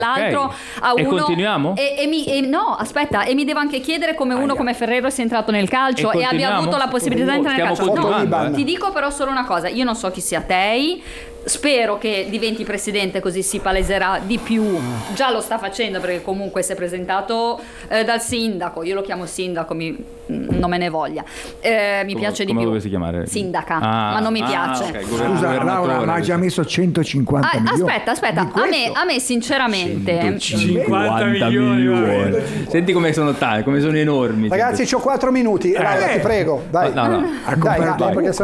l'altro a E uno. continuiamo? No, aspetta, e mi devo anche chiedere come uno come Ferrero sia entrato nel calcio e abbia avuto la possibilità di entrare nel calcio. Continuando, Ti dico però solo una cosa, io non so chi sia Tei, spero che diventi presidente così si paleserà di più, già lo sta facendo perché comunque si è presentato dal sindaco, io lo chiamo sindaco, non me ne voglia, mi piace di come più. dovessi chiamare? Sindaca, ma non mi piace. Okay, Scusa Laura, ma ha già messo 150 milioni. Aspetta, a me sinceramente 50 milioni. Senti come sono tali, come sono enormi. Ragazzi, c'ho 4 minuti. Laura, ti prego, dai. No. Dai, perché